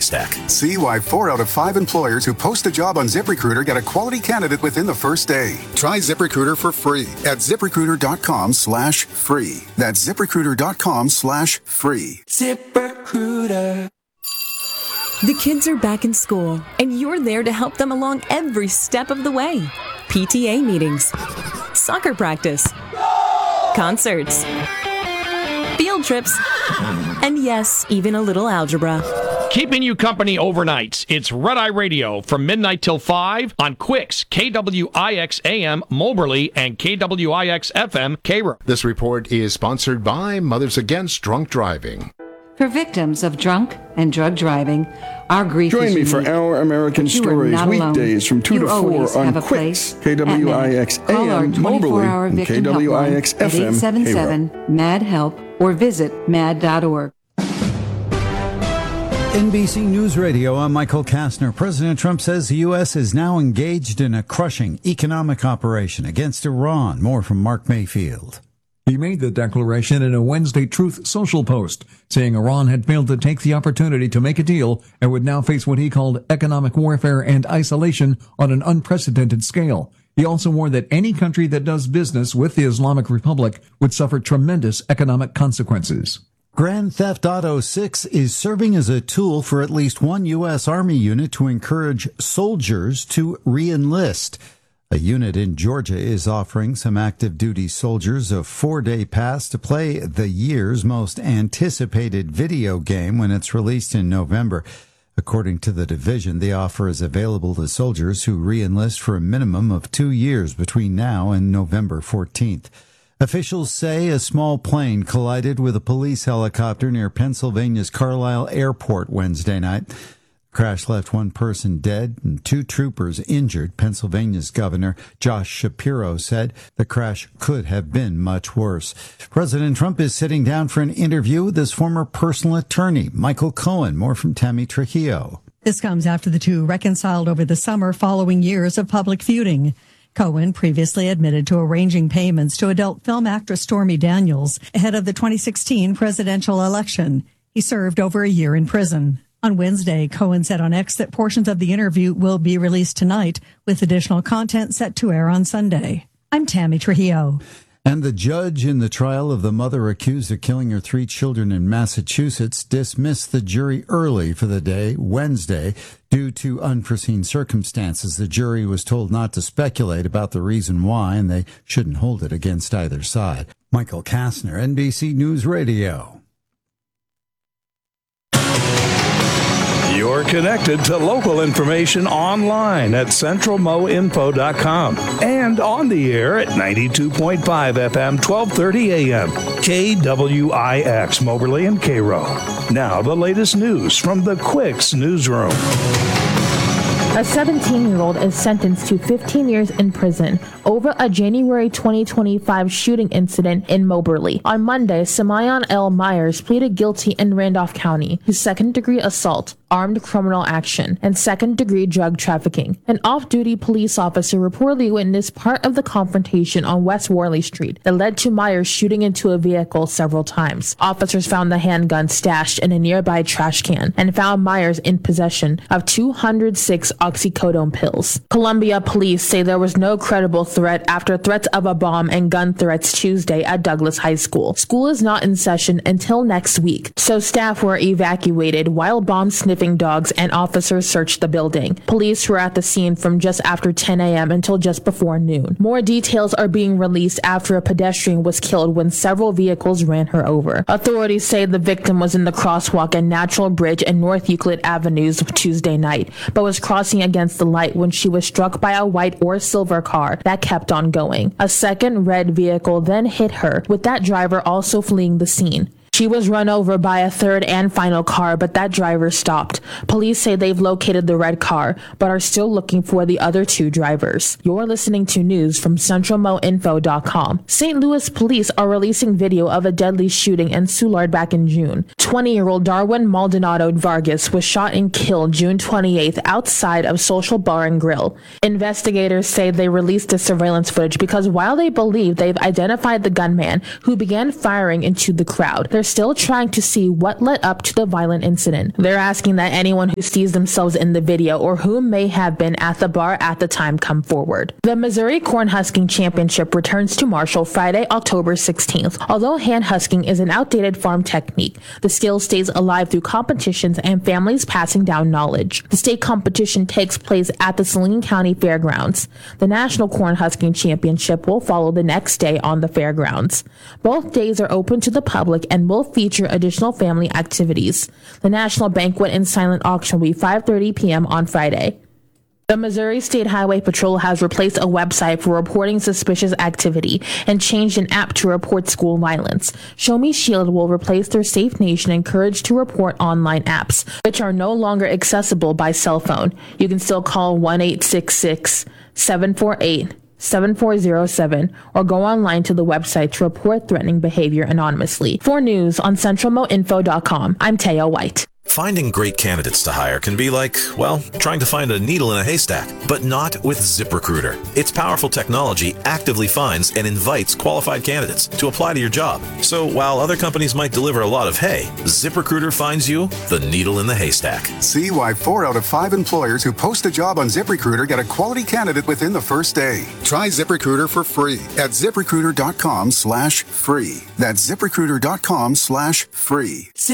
haystack. See why 4 out of 5 employers who post a job on ZipRecruiter get a quality candidate within the first day. Try ZipRecruiter for free at ZipRecruiter.com/free. That's ZipRecruiter.com/free. ZipRecruiter. The kids are back in school, and you're there to help them along every step of the way. PTA meetings, soccer practice, concerts, field trips, and yes, even a little algebra. Keeping you company overnight. It's Red Eye Radio from midnight till 5 on Quicks, KWIX AM Moberly and KWIX FM Cairo. This report is sponsored by Mothers Against Drunk Driving. For victims of drunk and drug driving, our grief is unique. Join me for Our American Stories, weekdays from 2 to 4 on Quicks, KWIX AM Moberly and KWIX FM 877-MAD-HELP or visit mad.org. NBC News Radio, I'm Michael Kastner. President Trump says the U.S. is now engaged in a crushing economic operation against Iran. More from Mark Mayfield. He made the declaration in a Wednesday Truth Social post, saying Iran had failed to take the opportunity to make a deal and would now face what he called economic warfare and isolation on an unprecedented scale. He also warned that any country that does business with the Islamic Republic would suffer tremendous economic consequences. Grand Theft Auto 6 is serving as a tool for at least one U.S. Army unit to encourage soldiers to re-enlist. A unit in Georgia is offering some active duty soldiers a 4-day pass to play the year's most anticipated video game when it's released in November. According to the division, the offer is available to soldiers who re-enlist for a minimum of 2 years between now and November 14th. Officials say a small plane collided with a police helicopter near Pennsylvania's Carlisle Airport Wednesday night. Crash left one person dead and 2 troopers injured. Pennsylvania's Governor Josh Shapiro said the crash could have been much worse. President Trump is sitting down for an interview with his former personal attorney, Michael Cohen. More from Tammy Trujillo. This comes after the two reconciled over the summer following years of public feuding. Cohen previously admitted to arranging payments to adult film actress Stormy Daniels ahead of the 2016 presidential election. He served over a year in prison. On Wednesday, Cohen said on X that portions of the interview will be released tonight, with additional content set to air on Sunday. I'm Tammy Trujillo. And the judge in the trial of the mother accused of killing her 3 children in Massachusetts dismissed the jury early for the day, Wednesday, due to unforeseen circumstances. The jury was told not to speculate about the reason why, and they shouldn't hold it against either side. Michael Kastner, NBC News Radio. You're connected to local information online at centralmoinfo.com and on the air at 92.5 FM, 1230 AM, KWIX, Moberly and Cairo. Now the latest news from the Quicks newsroom. A 17-year-old is sentenced to 15 years in prison over a January 2025 shooting incident in Moberly. On Monday, Samayon L. Myers pleaded guilty in Randolph County to second-degree assault, armed criminal action, and second-degree drug trafficking. An off-duty police officer reportedly witnessed part of the confrontation on West Worley Street that led to Myers shooting into a vehicle several times. Officers found the handgun stashed in a nearby trash can and found Myers in possession of 206 oxycodone pills. Columbia police say there was no credible threat after threats of a bomb and gun threats Tuesday at Douglas High School. School is not in session until next week, so staff were evacuated while bomb-sniffing dogs and officers searched the building. Police were at the scene from just after 10 a.m. until just before noon. More details are being released after a pedestrian was killed when several vehicles ran her over. Authorities say the victim was in the crosswalk at Natural Bridge and North Euclid Avenues Tuesday night, but was crossing against the light when she was struck by a white or silver car that kept on going. A second red vehicle then hit her, with that driver also fleeing the scene. She was run over by a third and final car, but that driver stopped. Police say they've located the red car, but are still looking for the other 2 drivers. You're listening to news from CentralMoInfo.com. St. Louis police are releasing video of a deadly shooting in Soulard back in June. 20-year-old Darwin Maldonado Vargas was shot and killed June 28th outside of Social Bar and Grill. Investigators say they released the surveillance footage because while they believe they've identified the gunman who began firing into the crowd, they're still trying to see what led up to the violent incident. They're asking that anyone who sees themselves in the video or who may have been at the bar at the time come forward. The Missouri Cornhusking Championship returns to Marshall Friday, October 16th. Although hand husking is an outdated farm technique, the skill stays alive through competitions and families passing down knowledge. The state competition takes place at the Saline County Fairgrounds. The National Cornhusking Championship will follow the next day on the fairgrounds. Both days are open to the public and will feature additional family activities. The National Banquet and Silent Auction will be 5:30 p.m. on Friday. The Missouri State Highway Patrol has replaced a website for reporting suspicious activity and changed an app to report school violence. Show Me Shield will replace their Safe Nation Encourage to Report online apps, which are no longer accessible by cell phone. You can still call 1-866-748-7407 or go online to the website to report threatening behavior anonymously. For news on CentralMoInfo.com, I'm Taya White. Finding great candidates to hire can be like, well, trying to find a needle in a haystack, but not with ZipRecruiter. Its powerful technology actively finds and invites qualified candidates to apply to your job. So while other companies might deliver a lot of hay, ZipRecruiter finds you the needle in the haystack. See why 4 out of 5 employers who post a job on ZipRecruiter get a quality candidate within the first day. Try ZipRecruiter for free at ZipRecruiter.com/free. That's ZipRecruiter.com/free.